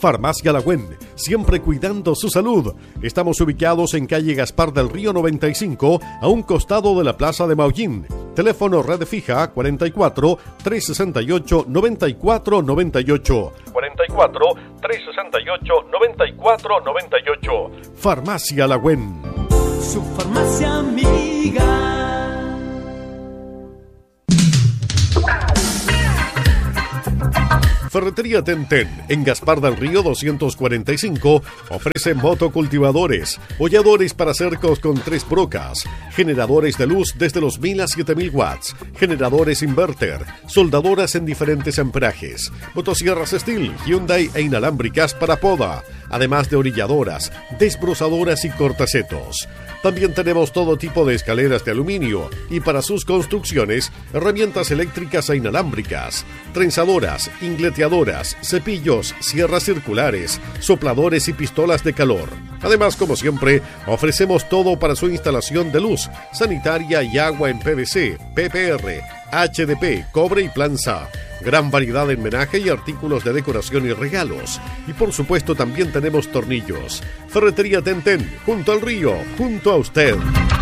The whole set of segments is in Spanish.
Farmacia La Güen, siempre cuidando su salud. Estamos ubicados en calle Gaspar del Río 95, a un costado de la Plaza de Maullín. Teléfono red fija 44 368 94 98. 44 368 94 98. Farmacia La Güen. Su farmacia amiga. Ferretería Tenten, en Gaspar del Río 245, ofrece motocultivadores, holladores para cercos con 3 brocas, generadores de luz desde los 1000 a 7000 watts, generadores inverter, soldadoras en diferentes amperajes, motosierras Steel, Hyundai e inalámbricas para poda, además de orilladoras, desbrozadoras y cortacetos. También tenemos todo tipo de escaleras de aluminio y para sus construcciones, herramientas eléctricas e inalámbricas, trenzadoras, ingleteadoras, cepillos, sierras circulares, sopladores y pistolas de calor. Además, como siempre, ofrecemos todo para su instalación de luz, sanitaria y agua en PVC, PPR, HDP, cobre y planza. Gran variedad en menaje y artículos de decoración y regalos. Y por supuesto también tenemos tornillos. Ferretería Tenten, junto al río, junto a usted.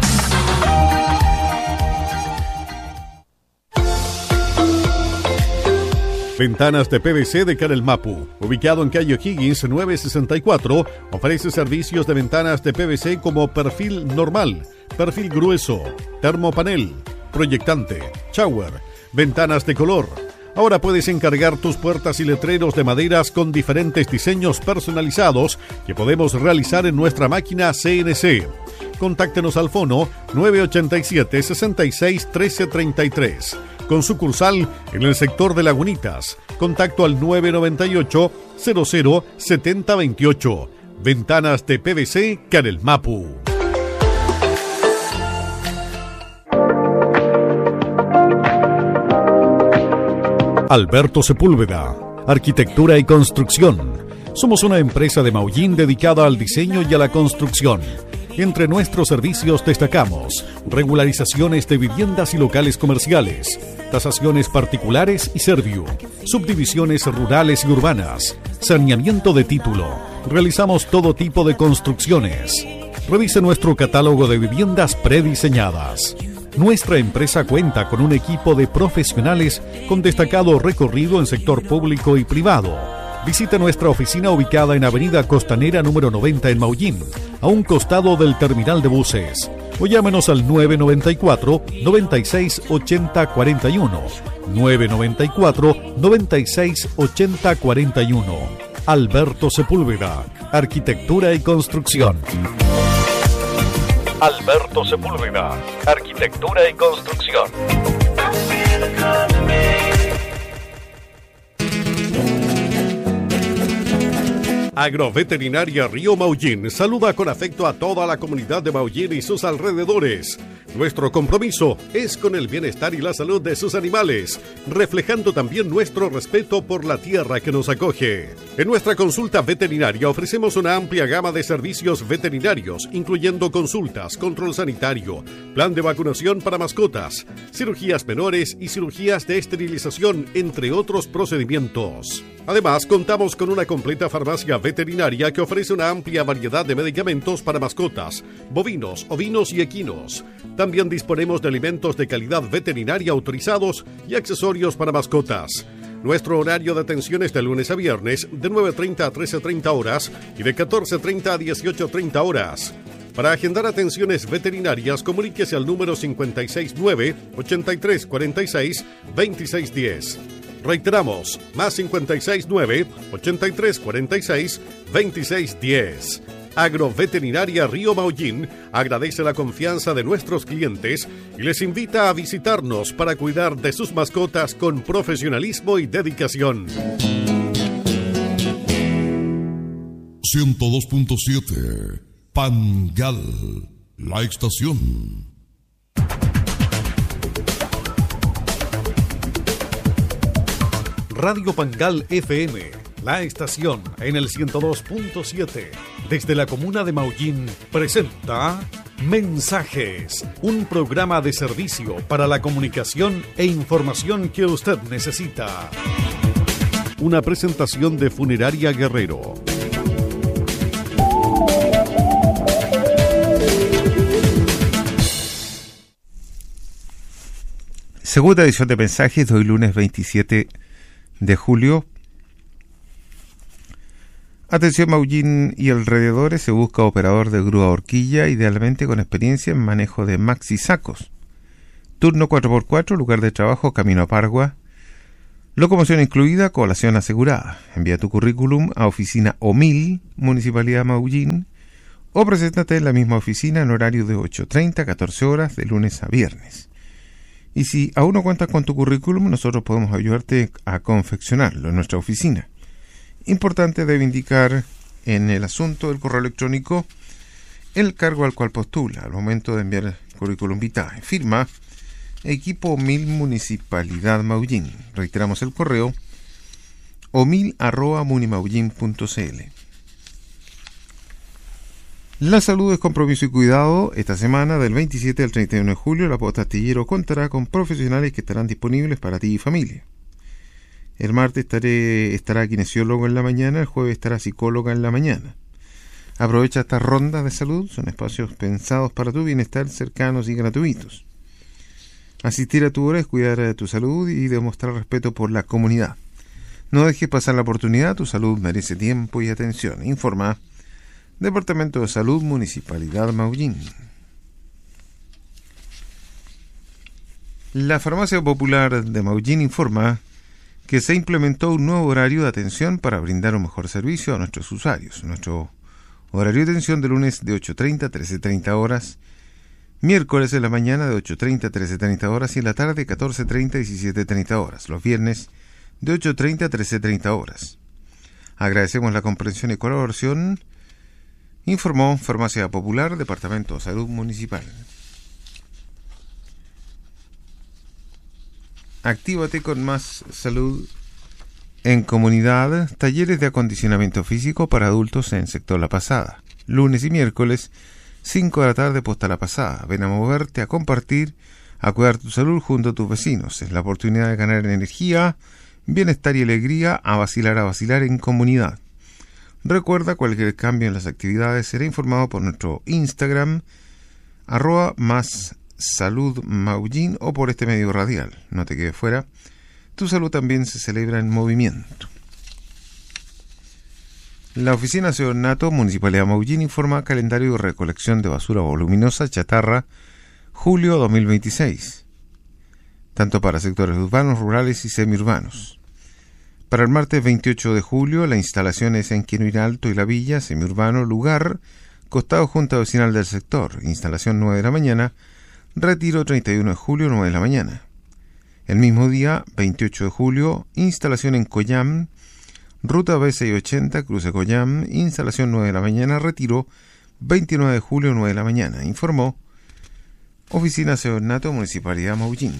Ventanas de PVC de Canel Mapu, ubicado en calle O'Higgins 964, ofrece servicios de ventanas de PVC como perfil normal, perfil grueso, termopanel, proyectante, shower, ventanas de color. Ahora puedes encargar tus puertas y letreros de maderas con diferentes diseños personalizados que podemos realizar en nuestra máquina CNC. Contáctenos al fono 987 66 1333. Con sucursal en el sector de Lagunitas. Contacto al 998 00 7028. Ventanas de PVC Canel Mapu. Alberto Sepúlveda, Arquitectura y Construcción. Somos una empresa de Maullín dedicada al diseño y a la construcción. Entre nuestros servicios destacamos regularizaciones de viviendas y locales comerciales, tasaciones particulares y servio, subdivisiones rurales y urbanas, saneamiento de título. Realizamos todo tipo de construcciones. Revise nuestro catálogo de viviendas prediseñadas. Nuestra empresa cuenta con un equipo de profesionales con destacado recorrido en sector público y privado. Visite nuestra oficina ubicada en Avenida Costanera número 90 en Maullín, a un costado del terminal de buses. O llámenos al 994 96 80 41. 994 96 80 41. Alberto Sepúlveda, Arquitectura y Construcción. Alberto Sepúlveda, Arquitectura y Construcción. Agroveterinaria Río Maullín saluda con afecto a toda la comunidad de Maullín y sus alrededores. Nuestro compromiso es con el bienestar y la salud de sus animales, reflejando también nuestro respeto por la tierra que nos acoge. En nuestra consulta veterinaria ofrecemos una amplia gama de servicios veterinarios, incluyendo consultas, control sanitario, plan de vacunación para mascotas, cirugías menores y cirugías de esterilización, entre otros procedimientos. Además, contamos con una completa farmacia veterinaria que ofrece una amplia variedad de medicamentos para mascotas, bovinos, ovinos y equinos. También disponemos de alimentos de calidad veterinaria autorizados y accesorios para mascotas. Nuestro horario de atención es de lunes a viernes, de 9:30 a 13:30 horas y de 14:30 a 18:30 horas. Para agendar atenciones veterinarias, comuníquese al número 569-8346-2610. Reiteramos, más 569-8346-2610. Agroveterinaria Río Maullín agradece la confianza de nuestros clientes y les invita a visitarnos para cuidar de sus mascotas con profesionalismo y dedicación. 102.7 Pangal, la estación. Radio Pangal FM, la estación en el 102.7, desde la comuna de Maullín, presenta Mensajes, un programa de servicio para la comunicación e información que usted necesita. una presentación de Funeraria Guerrero. Segunda edición de mensajes de hoy lunes 27 de julio. Atención Maullín y alrededores, se busca operador de grúa horquilla, idealmente con experiencia en manejo de maxi sacos. Turno 4x4, lugar de trabajo camino a Pargua. Locomoción incluida, colación asegurada. Envía tu currículum a oficina OMIL, Municipalidad Maullín, o preséntate en la misma oficina en horario de 8:30 a 14 horas de lunes a viernes. Y si aún no cuentas con tu currículum, nosotros podemos ayudarte a confeccionarlo en nuestra oficina. Importante, debe indicar en el asunto del correo electrónico el cargo al cual postula al momento de enviar el currículum vitae. Firma Equipo OMIL Municipalidad Maullín. Reiteramos el correo omil@munimaullin.cl. La salud es compromiso y cuidado. Esta semana, del 27 al 31 de julio, la Posta Astillero contará con profesionales que estarán disponibles para ti y familia. El martes estará kinesiólogo en la mañana, el jueves estará psicóloga en la mañana. Aprovecha estas rondas de salud, son espacios pensados para tu bienestar, cercanos y gratuitos. Asistir a tu hora es cuidar de tu salud y demostrar respeto por la comunidad. No dejes pasar la oportunidad, tu salud merece tiempo y atención. Informa Departamento de Salud, Municipalidad Maullín. La Farmacia Popular de Maullín informa que se implementó un nuevo horario de atención para brindar un mejor servicio a nuestros usuarios. Nuestro horario de atención de lunes de 8:30 a 13:30 horas, miércoles en la mañana de 8:30 a 13:30 horas y en la tarde 14:30 a 17:30 horas, los viernes de 8:30 a 13:30 horas. Agradecemos la comprensión y colaboración, informó Farmacia Popular, Departamento de Salud Municipal. Actívate con más salud en comunidad. Talleres de acondicionamiento físico para adultos en sector La Pasada. Lunes y miércoles, 5 de la tarde, posta La Pasada. Ven a moverte, a compartir, a cuidar tu salud junto a tus vecinos. Es la oportunidad de ganar energía, bienestar y alegría, a vacilar en comunidad. Recuerda, cualquier cambio en las actividades será informado por nuestro Instagram, @mássaludmaullín, o por este medio radial. No te quedes fuera, tu salud también se celebra en movimiento. La Oficina Seornato, Municipalidad Maullín, informa calendario de recolección de basura voluminosa, chatarra, julio 2026, tanto para sectores urbanos, rurales y semiurbanos. Para el martes 28 de julio, la instalación es en Quenuir Alto y La Villa, semiurbano, lugar, costado Junta Vecinal del sector, instalación 9 de la mañana, retiro 31 de julio, 9 de la mañana. El mismo día, 28 de julio, instalación en Coyam, ruta B680, cruce Coyam, instalación 9 de la mañana, retiro 29 de julio, 9 de la mañana, informó Oficina Seornato, Municipalidad Maullín.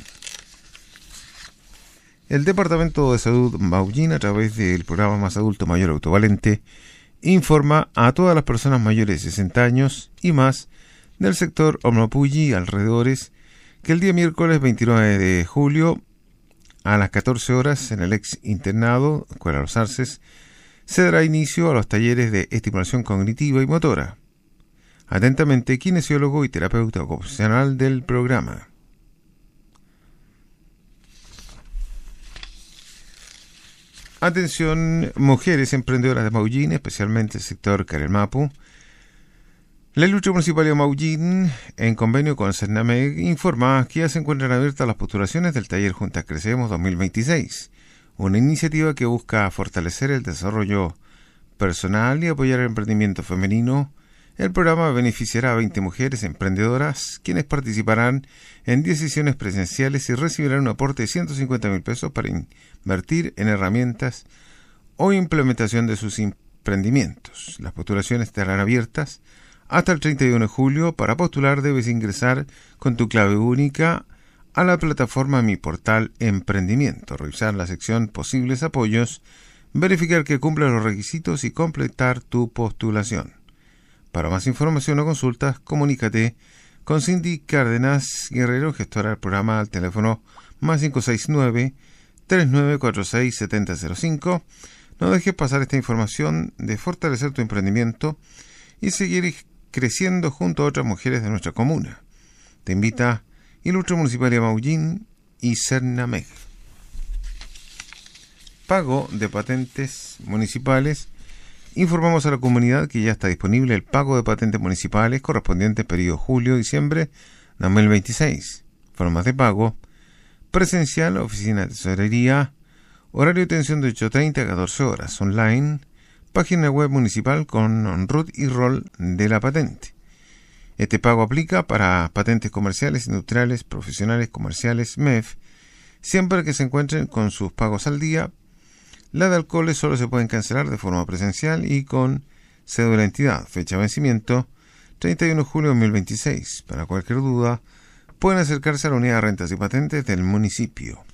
El Departamento de Salud Maullín, a través del programa Más Adulto Mayor Autovalente, informa a todas las personas mayores de 60 años y más del sector Omlopulli y alrededores que el día miércoles 29 de julio a las 14 horas en el ex internado Escuela Los Arces se dará inicio a los talleres de estimulación cognitiva y motora. Atentamente, kinesiólogo y terapeuta ocupacional del programa. Atención, mujeres emprendedoras de Maullín, especialmente el sector Carelmapu. La ilustre Municipalidad de Maullín, en convenio con Cernameg, informa que ya se encuentran abiertas las postulaciones del taller Juntas Crecemos 2026, una iniciativa que busca fortalecer el desarrollo personal y apoyar el emprendimiento femenino. El programa beneficiará a 20 mujeres emprendedoras, quienes participarán en 10 sesiones presenciales y recibirán un aporte de 150.000 pesos para invertir en herramientas o implementación de sus emprendimientos. Las postulaciones estarán abiertas hasta el 31 de julio. Para postular debes ingresar con tu clave única a la plataforma Mi Portal Emprendimiento, revisar la sección Posibles Apoyos, verificar que cumpla los requisitos y completar tu postulación. Para más información o consultas, comunícate con Cindy Cárdenas Guerrero, gestora del programa, al teléfono +569 3946-7005. No dejes pasar esta información de fortalecer tu emprendimiento y seguir creciendo junto a otras mujeres de nuestra comuna. Te invita Ilustre Municipalidad de Maullín y Cernameg. Pago de patentes municipales. Informamos a la comunidad que ya está disponible el pago de patentes municipales correspondiente al periodo julio-diciembre 2026. Formas de pago: presencial, oficina de tesorería, horario de atención de 8:30 a 14 horas, online, página web municipal con root y rol de la patente. Este pago aplica para patentes comerciales, industriales, profesionales, comerciales, MEF, siempre que se encuentren con sus pagos al día. Las de alcoholes solo se pueden cancelar de forma presencial y con cédula de entidad. Fecha de vencimiento: 31 de julio de 2026. Para cualquier duda, pueden acercarse a la unidad de rentas y patentes del municipio.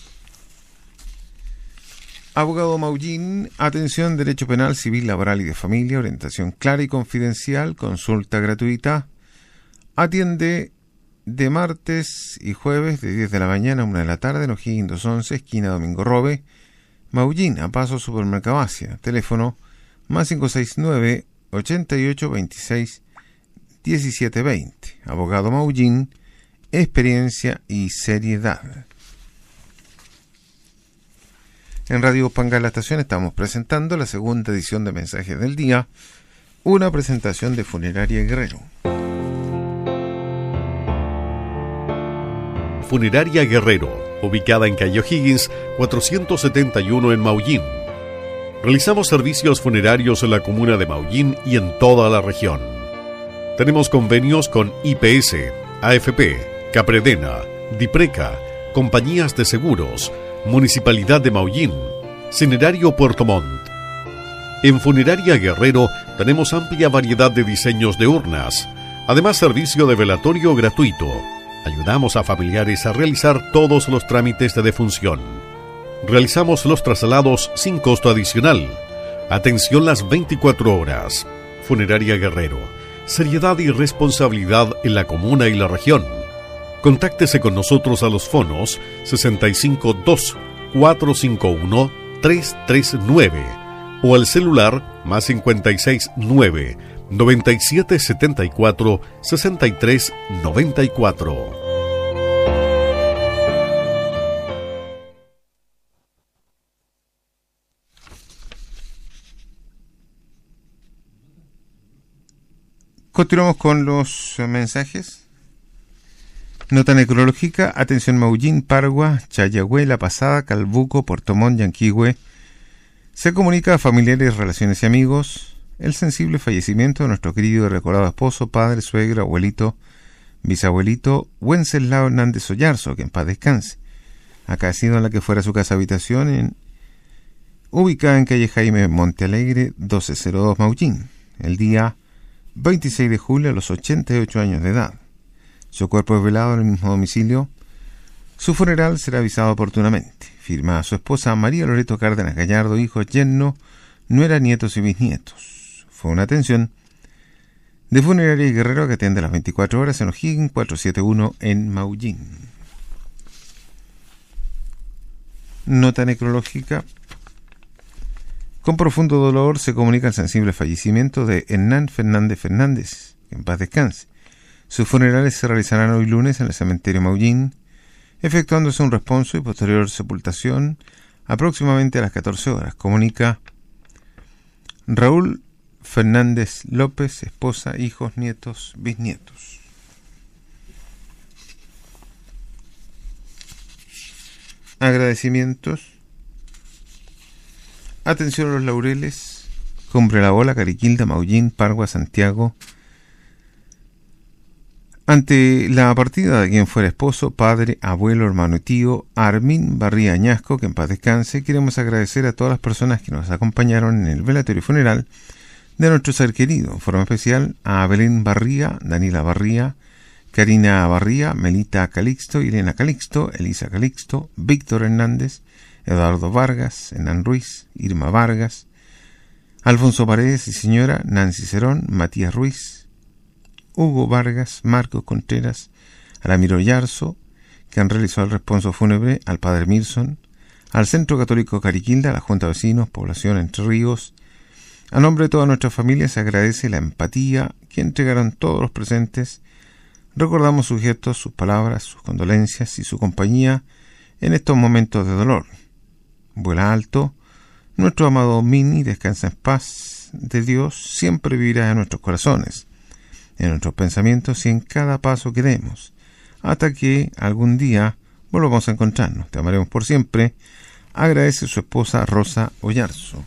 Abogado Maullín, atención, derecho penal, civil, laboral y de familia, orientación clara y confidencial, consulta gratuita. Atiende de martes y jueves de 10 de la mañana a 1 de la tarde en O'Higgins 211, esquina Domingo Robe, Maullín, a paso Supermercado Asia. Teléfono más 569 88 26 17 20. Abogado Maullín, experiencia y seriedad. En Radio Pangal La Estación estamos presentando la segunda edición de Mensajes del Día, una presentación de Funeraria Guerrero. Funeraria Guerrero, ubicada en calle O'Higgins 471 en Maullín. Realizamos servicios funerarios en la comuna de Maullín y en toda la región. Tenemos convenios con IPS, AFP, Capredena, Dipreca, compañías de seguros, Municipalidad de Maullín, Cinerario Puerto Montt. En Funeraria Guerrero tenemos amplia variedad de diseños de urnas, además servicio de velatorio gratuito. Ayudamos a familiares a realizar todos los trámites de defunción. Realizamos los traslados sin costo adicional. Atención las 24 horas. Funeraria Guerrero. Seriedad y responsabilidad en la comuna y la región. Contáctese con nosotros a los fonos 652-451-339 o al celular más 569 9774 6394. Continuamos con los mensajes. Nota necrológica: atención Maullín, Pargua, Chayagüe, La Pasada, Calbuco, Puerto Montt, Yanquihue. Se comunica a familiares, relaciones y amigos el sensible fallecimiento de nuestro querido y recordado esposo, padre, suegro, abuelito, bisabuelito Wenceslao Hernández Ollarzo, que en paz descanse, acaecido en la que fuera su casa habitación, ubicada en calle Jaime Montealegre 1202 Maullín, el día 26 de julio a los 88 años de edad. Su cuerpo es velado en el mismo domicilio. Su funeral será avisado oportunamente. Firma a su esposa María Loreto Cárdenas Gallardo, hijos, yerno, nuera, nietos y bisnietos. Fue una atención de Funeraria Guerrero, que atiende las 24 horas en O'Higgins 471 en Maullín. Nota necrológica: con profundo dolor se comunica el sensible fallecimiento de Hernán Fernández Fernández, que en paz descanse. Sus funerales se realizarán hoy lunes en el cementerio Maullín, efectuándose un responso y posterior sepultación aproximadamente a las 14 horas. Comunica Raúl Fernández López, esposa, hijos, nietos, bisnietos. Agradecimientos. Atención a los laureles: Cumbre La Ola, Cariquilda, Maullín, Pargua, Santiago. Ante la partida de quien fuera esposo, padre, abuelo, hermano y tío, Armin Barría Añasco, que en paz descanse, queremos agradecer a todas las personas que nos acompañaron en el velatorio funeral de nuestro ser querido. En forma especial a Belén Barría, Daniela Barría, Karina Barría, Melita Calixto, Irena Calixto, Elisa Calixto, Víctor Hernández, Eduardo Vargas, Hernán Ruiz, Irma Vargas, Alfonso Paredes y señora Nancy Cerón, Matías Ruiz, Hugo Vargas, Marcos Contreras, Ramiro Yarzo, que han realizado el responso fúnebre al padre Milson, al Centro Católico Cariquilda, a la Junta de Vecinos, Población Entre Ríos. A nombre de toda nuestra familia se agradece la empatía que entregaron todos los presentes. Recordamos sus gestos, sus palabras, sus condolencias y su compañía en estos momentos de dolor. Vuela alto, nuestro amado Mini, descansa en paz de Dios, siempre vivirá en nuestros corazones, en nuestros pensamientos y en cada paso que demos, hasta que algún día volvamos a encontrarnos. Te amaremos por siempre. Agradece su esposa Rosa Oyarzo.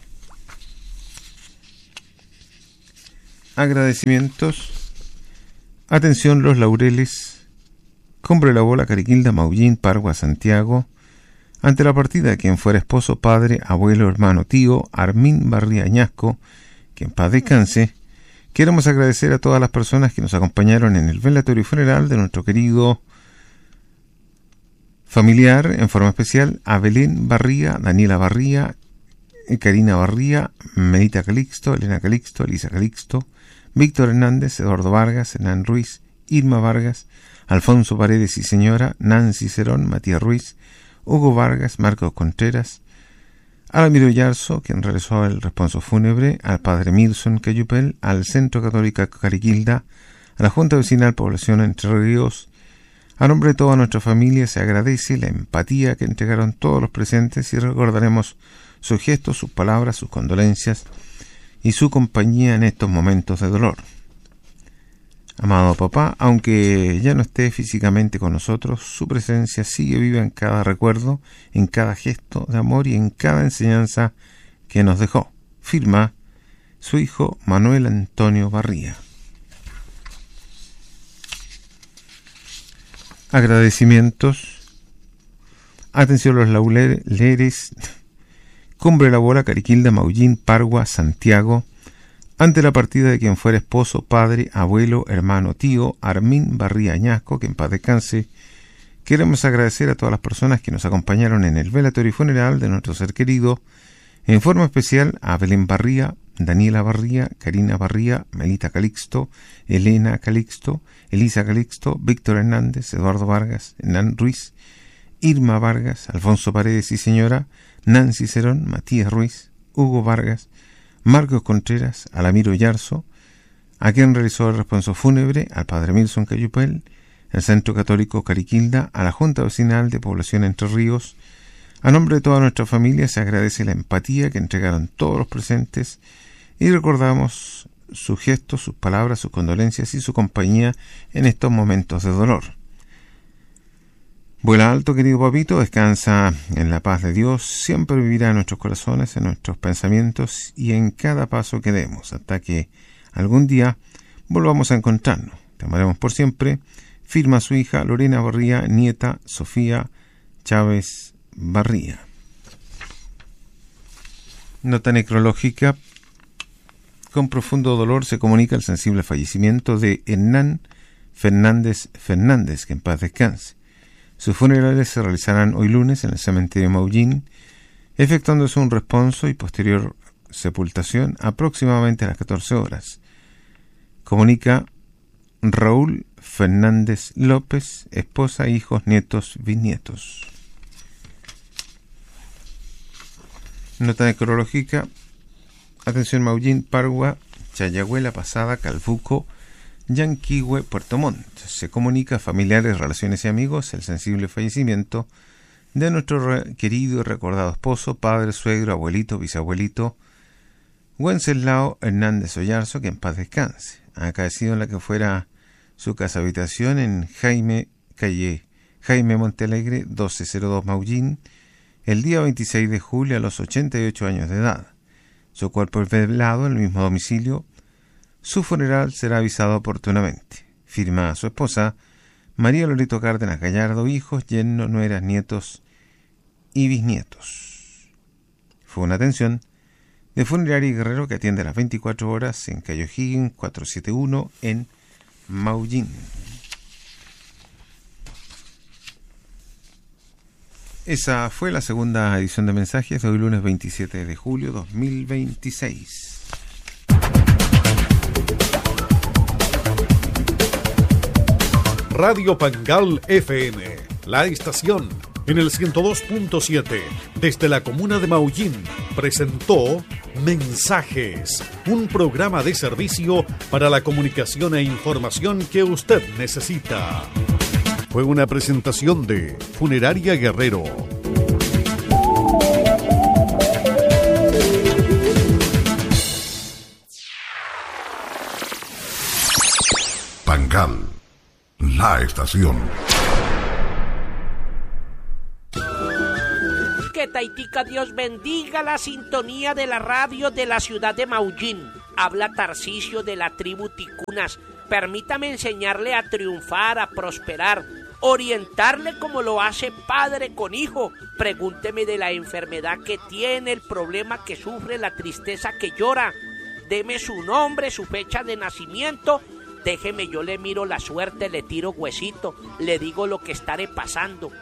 Agradecimientos. Atención, Los Laureles, Cumbre la Bola, Cariquilda, Maullín, Pargua, Santiago. Ante la partida de quien fuera esposo, padre, abuelo, hermano, tío, Armín Barría Añasco, que en paz descanse, queremos agradecer a todas las personas que nos acompañaron en el velatorio funeral de nuestro querido familiar, en forma especial a Belén Barría, Daniela Barría, Karina Barría, Melita Calixto, Elena Calixto, Elisa Calixto, Víctor Hernández, Eduardo Vargas, Hernán Ruiz, Irma Vargas, Alfonso Paredes y señora, Nancy Cerón, Matías Ruiz, Hugo Vargas, Marcos Contreras, Alamiro Yarzo, quien realizó el responso fúnebre, al padre Milson Cayupel, al Centro Católico Cariquilda, a la Junta Vecinal Población Entre Ríos. A nombre de toda nuestra familia se agradece la empatía que entregaron todos los presentes y recordaremos sus gestos, sus palabras, sus condolencias y su compañía en estos momentos de dolor. Amado papá, aunque ya no esté físicamente con nosotros, su presencia sigue viva en cada recuerdo, en cada gesto de amor y en cada enseñanza que nos dejó. Firma su hijo Manuel Antonio Barría. Agradecimientos. Atención, Los Laureles, Cumbre la Bola, Cariquilda, Maullín, Pargua, Santiago. Ante la partida de quien fuera esposo, padre, abuelo, hermano, tío, Armín Barría Añasco, que en paz descanse, queremos agradecer a todas las personas que nos acompañaron en el velatorio funeral de nuestro ser querido, en forma especial a Belén Barría, Daniela Barría, Karina Barría, Melita Calixto, Elena Calixto, Elisa Calixto, Víctor Hernández, Eduardo Vargas, Hernán Ruiz, Irma Vargas, Alfonso Paredes y señora, Nancy Cerón, Matías Ruiz, Hugo Vargas, Marcos Contreras, Alamiro Yarzo, a quien realizó el responso fúnebre, al padre Milson Cayupel, el Centro Católico Cariquilda, a la Junta Vecinal de Población Entre Ríos. A nombre de toda nuestra familia se agradece la empatía que entregaron todos los presentes y recordamos sus gestos, sus palabras, sus condolencias y su compañía en estos momentos de dolor. Vuela alto, querido papito, descansa en la paz de Dios, siempre vivirá en nuestros corazones, en nuestros pensamientos y en cada paso que demos, hasta que algún día volvamos a encontrarnos. Te amaremos por siempre. Firma su hija Lorena Barría, nieta Sofía Chávez Barría. Nota necrológica. Con profundo dolor se comunica el sensible fallecimiento de Hernán Fernández, que en paz descanse. Sus funerales se realizarán hoy lunes en el cementerio Maullín, efectuándose un responso y posterior sepultación aproximadamente a las 14 horas. Comunica Raúl Fernández López, esposa, hijos, nietos, bisnietos. Nota necrológica. Atención, Maullín, Pargua, Chayagüela, Pasada, Calbuco, Yanquihue, Puerto Montt. Se comunica a familiares, relaciones y amigos el sensible fallecimiento de nuestro querido y recordado esposo, padre, suegro, abuelito, bisabuelito, Wenceslao Hernández Oyarzo, que en paz descanse. Acaecido en la que fuera su casa habitación en calle Jaime Montealegre, 1202 Maullín, el día 26 de julio a los 88 años de edad. Su cuerpo es velado en el mismo domicilio. Su funeral será avisado oportunamente. Firma a su esposa, María Loreto Cárdenas Gallardo, hijos, yernos, nueras, nietos y bisnietos. Fue una atención de Funeraria Guerrero, que atiende a las 24 horas en calle O'Higgins 471 en Maullín. Esa fue la segunda edición de mensajes de hoy lunes 27 de julio 2026. Radio Pangal FM, la estación En el 102.7, desde la comuna de Maullín, presentó Mensajes, un programa de servicio para la comunicación e información que usted necesita. Fue una presentación de Funeraria Guerrero. Pangal, la estación. Que Taitica Dios bendiga la sintonía de la radio de la ciudad de Maullín. Habla Tarcisio de la tribu Ticunas. Permítame enseñarle a triunfar, a prosperar, orientarle como lo hace padre con hijo. Pregúnteme de la enfermedad que tiene, el problema que sufre, la tristeza que llora. Deme su nombre, su fecha de nacimiento. Déjeme, yo le miro la suerte, le tiro huesito, le digo lo que estaré pasando.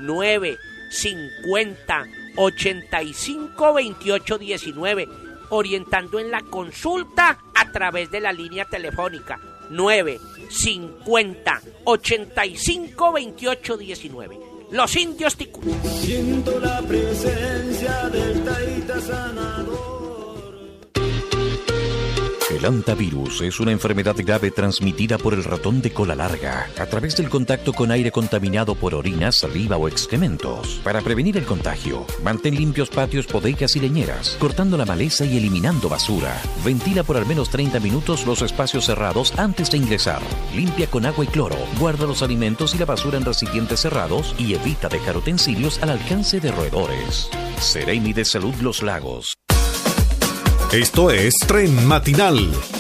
950-85-28-19, orientando en la consulta a través de la línea telefónica 950-85-28-19. Los indios ticunas. Siento la presencia del Taita sanador. El hantavirus es una enfermedad grave transmitida por el ratón de cola larga a través del contacto con aire contaminado por orina, saliva o excrementos. Para prevenir el contagio, mantén limpios patios, bodegas y leñeras, cortando la maleza y eliminando basura. Ventila por al menos 30 minutos los espacios cerrados antes de ingresar. Limpia con agua y cloro. Guarda los alimentos y la basura en recipientes cerrados y evita dejar utensilios al alcance de roedores. Seremi de Salud Los Lagos. Esto es Tren Matinal